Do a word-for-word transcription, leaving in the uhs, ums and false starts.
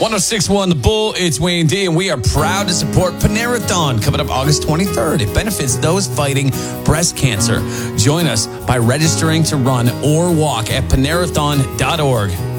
one oh six point one The Bull, it's Wayne D, and we are proud to support Panerathon coming up August twenty-third. It benefits those fighting breast cancer. Join us by registering to run or walk at panerathon dot org.